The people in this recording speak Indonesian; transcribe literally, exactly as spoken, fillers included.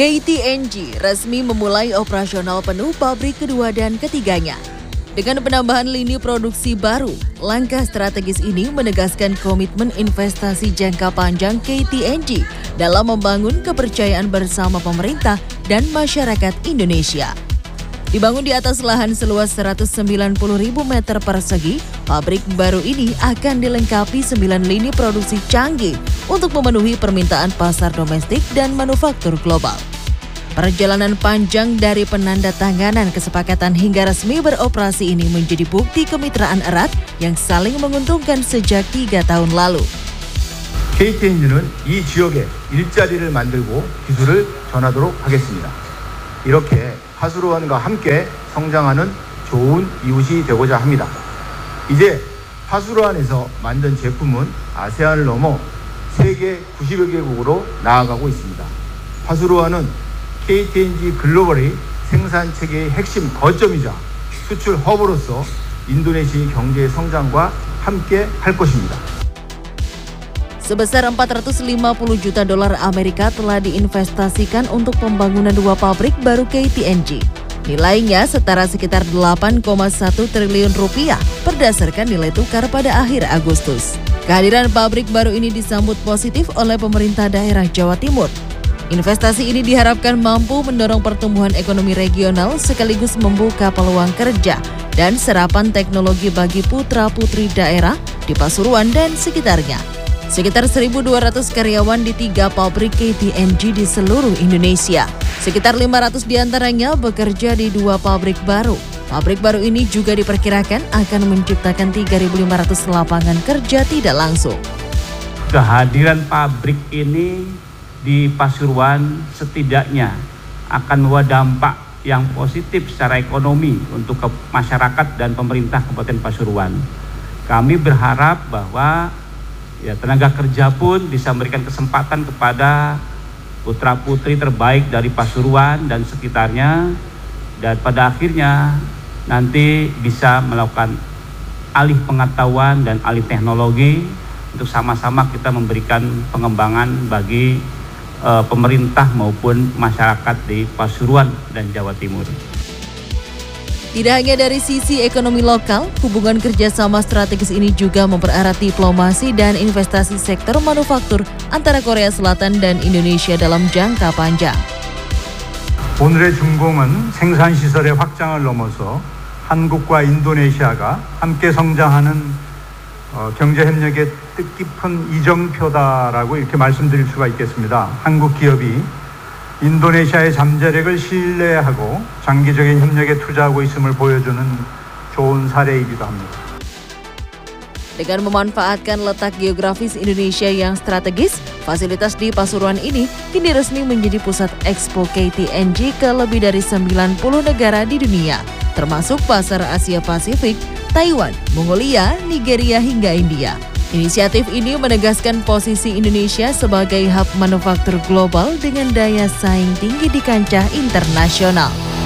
K T N G resmi memulai operasional penuh pabrik kedua dan ketiganya. Dengan penambahan lini produksi baru, langkah strategis ini menegaskan komitmen investasi jangka panjang K T N G dalam membangun kepercayaan bersama pemerintah dan masyarakat Indonesia. Dibangun di atas lahan seluas seratus sembilan puluh ribu meter persegi, pabrik baru ini akan dilengkapi sembilan lini produksi canggih untuk memenuhi permintaan pasar domestik dan manufaktur global. Perjalanan panjang dari penandatanganan kesepakatan hingga resmi beroperasi ini menjadi bukti kemitraan erat yang saling menguntungkan sejak tiga tahun lalu. 케이티엔지는 이 지역에 일자리를 만들고 기술을 전하도록 하겠습니다. 이렇게 파수로안과 함께 성장하는 좋은 이웃이 되고자 합니다. 이제 파수로안에서 만든 제품은 아세안을 넘어 세계 구십여 개국으로 나아가고 있습니다. 파수로안은 케이티엔지 글로벌의 생산 체계의 핵심 거점이자 수출 허브로서 인도네시아 경제 성장과 함께 할 것입니다. Sebesar empat ratus lima puluh juta dolar Amerika telah diinvestasikan untuk pembangunan dua pabrik baru K T N G. Nilainya setara sekitar delapan koma satu triliun rupiah berdasarkan nilai tukar pada akhir Agustus. Kehadiran pabrik baru ini disambut positif oleh pemerintah daerah Jawa Timur. Investasi ini diharapkan mampu mendorong pertumbuhan ekonomi regional sekaligus membuka peluang kerja dan serapan teknologi bagi putra-putri daerah di Pasuruan dan sekitarnya. Sekitar seribu dua ratus karyawan di tiga pabrik K T N G di seluruh Indonesia. Sekitar lima ratus diantaranya bekerja di dua pabrik baru. Pabrik baru ini juga diperkirakan akan menciptakan tiga ribu lima ratus lapangan kerja tidak langsung. Kehadiran pabrik ini di Pasuruan setidaknya akan membawa dampak yang positif secara ekonomi untuk ke masyarakat dan pemerintah Kabupaten Pasuruan. Kami berharap bahwa ya, tenaga kerja pun bisa memberikan kesempatan kepada putra-putri terbaik dari Pasuruan dan sekitarnya, dan pada akhirnya nanti bisa melakukan alih pengetahuan dan alih teknologi untuk sama-sama kita memberikan pengembangan bagi uh, pemerintah maupun masyarakat di Pasuruan dan Jawa Timur. Tidak hanya dari sisi ekonomi lokal, hubungan kerjasama strategis ini juga mempererat diplomasi dan investasi sektor manufaktur antara Korea Selatan dan Indonesia dalam jangka panjang. 오늘의 준공은 생산 시설의 확장을 넘어서 한국과 인도네시아가 함께 성장하는 어, 경제 협력의 뜻깊은 이정표다라고 이렇게 말씀드릴 수가 있겠습니다. 한국 기업이 인도네시아의 잠재력을 신뢰하고 장기적인 협력에 투자하고 있음을 보여주는 좋은 사례이기도 합니다. Dengan memanfaatkan letak geografis Indonesia yang strategis, fasilitas di Pasuruan ini kini resmi menjadi pusat ekspor K T N G ke lebih dari sembilan puluh negara di dunia, termasuk pasar Asia Pasifik, Taiwan, Mongolia, Nigeria hingga India. Inisiatif ini menegaskan posisi Indonesia sebagai hub manufaktur global dengan daya saing tinggi di kancah internasional.